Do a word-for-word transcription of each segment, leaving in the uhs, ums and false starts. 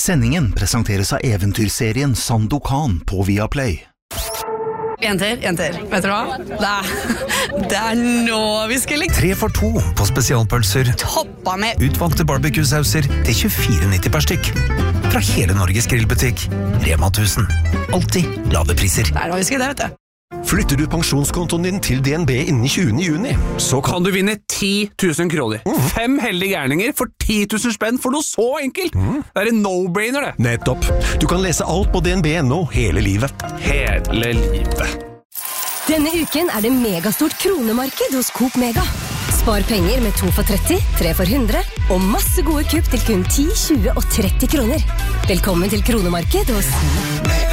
Sendingen presenteres av eventyrserien Sandokan på Viaplay. Jenter, jenter, vet du hva? Det er, det er nå vi skal like. Tre for to på spesialpølser. Toppa med Utvalgte barbecue-sauser til tjuefire nitti per stykk. Fra hele Norges grillbutikk. Rema tusen. Alltid lave priser. Det er nå vi skal det, vet du. Flytter du pensjonskontoen din til D N B innen tjuende juni, så kan Kan du vinne ti tusen kroner. Mm. Fem heldige gærninger for ti tusen spenn for noe så enkelt. Mm. Det er en no-brainer, det. Nettopp. Du kan lese alt på D N B punktum no hele livet. Hele livet. Denne uken er det megastort kronemarked hos Coop Mega. Spar penger med to for tretti, tre for hundre, og masse gode kupp til kun ti, tjue og tretti kroner. Velkommen til kronemarked hos Mega.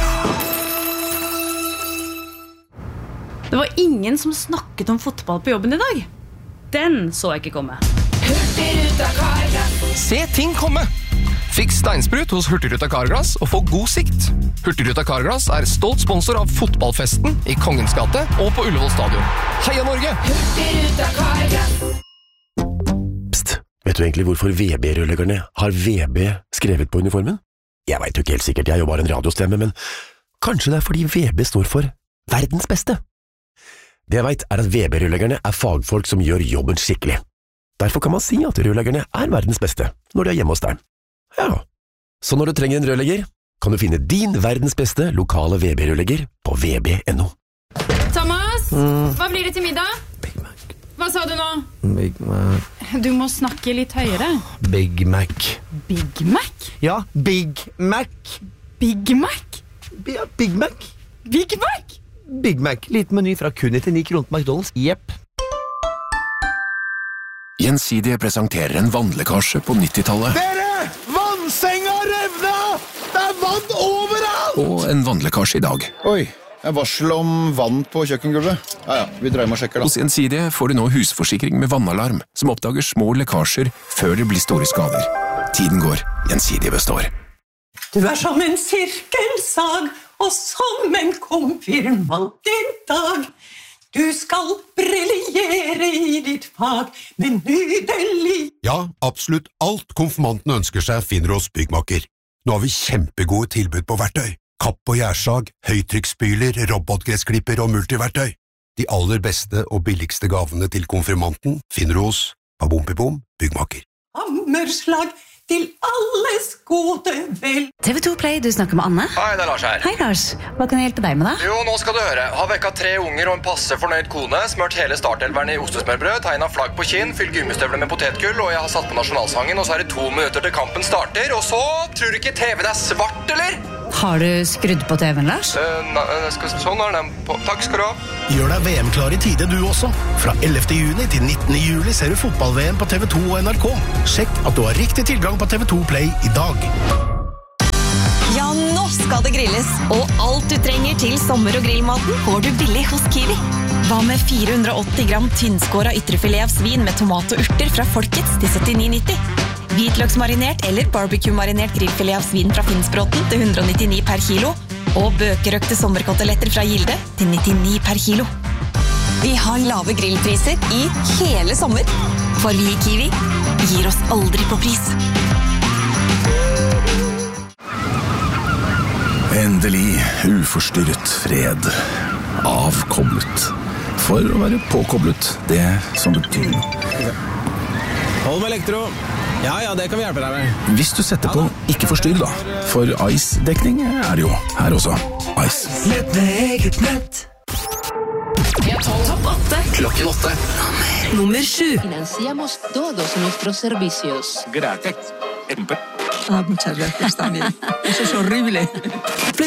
Det var ingen som snakket om fotball på jobben i dag. Den så jeg ikke komme. Hurtigruta Carglass. Se ting komme! Fiks steinsprut hos Hurtigruta Carglass og få god sikt. Hurtigruta Carglass er stolt sponsor av fotballfesten i Kongens gate og på Ullevål stadion. Heia Norge! Hurtigruta Carglass. Psst, vet du egentlig hvorfor V B-rørleggerne har V B skrevet på uniformen? Jeg vet jo ikke helt sikkert, jeg er jo bare en radiostemme, men kanskje det er fordi V B står for verdens beste. Det jeg vet er at V B-rørleggerne er fagfolk som gjør jobben skikkelig. Derfor kan man si at rørleggerne er verdens beste når de er hjemme hos deg. Ja, så når du trenger en rørlegger, kan du finne din verdens beste lokale V B-rørlegger på V B punktum no. Thomas, mm. hva blir det til middag? Big Mac. Hva sa du nå? Big Mac. Du må snakke litt høyere. Big Mac. Big Mac? Ja, Big Mac. Big Mac? Ja, Big Mac. Big Mac? Big Mac, liten meny fra kun nittini kroner på McDonald's. Jepp. Gjensidige presenterer en vannlekkasje på nittitallet. Dere! Vannsenga revna! Det er vann overalt! Og en vannlekkasje i dag. Oi, jeg varsel om vann på kjøkkengulvet. Ja, ja, vi drar hjem og sjekker da. Hos Gjensidige får du nå husforsikring med vannalarm, som oppdager små lekkasjer før det blir store skader. Tiden går, Gjensidige består. Du er som en sirkelsag, og som en konfirmant i dag. Du skal briljere i ditt fag, men nydelig. Ja, absolutt alt konfirmanten ønsker seg finner hos Byggmakker. Nå har vi kjempegode tilbud på verktøy. Kapp og gjærsag, høytrykksspyler, robotgressklipper og multiverktøy. De aller beste og billigste gavene til konfirmanten finner du hos Babompibom Byggmakker. Hammerslag til alles gode vel. T V to Play, du snakker med Anne. Hei, det er Lars her. Hei Lars, hva kan jeg hjelpe deg med da? Jo, nå skal du høre. Har vekket tre unger og en passe fornøyd kone, smørt hele startelveren i ostesmørbrød, tegnet flagg på kinn, fylt gummistøvler med potetgull, og jeg har satt på nasjonalsangen, og så er det to minutter til kampen starter, og så tror du ikke T V-en er svart, eller? Har du skrudd på T V-en, Lars? Uh, na, skal, sånn er den på. Takk skal du ha. Gjør deg V M-klar i tide du også. Fra ellevte juni til nittende juli ser du fotball-V M på T V to og N R K. Sjekk at du har riktig tilgang på T V to Play i dag. Ja, nå skal det grilles, og alt du trenger til sommer- og grillmaten får du billig hos Kiwi. Hva med fire hundre og åtti gram tynnskåret ytrefilet av svin med tomat og urter fra Folkets til syttini nitti? Hvitløksmarinert eller barbecue-marinert grillfilet av svin fra Finnsbråten til hundre og nittini per kilo, og bøkerøkte sommerkoteletter fra Gilde til nittini per kilo. Vi har lave grillpriser i hele sommer, for vi i Kiwi gir oss aldri på pris. Endelig uforstyrret fred. Avkoblet. For å være påkoblet, det som betyr noe. Hold med elektro. Ja, ja, det kan vi hjelpe deg med. Hvis du setter på ikke forstyrr da, for Ice-dekning er det jo her også. Ice. Nett med eget nett. Topp åtte. Klokken åtte. Nummer sju. Financiamos todos nuestros servicios. Gratis. Ah, muchas gracias también. Eso es horrible.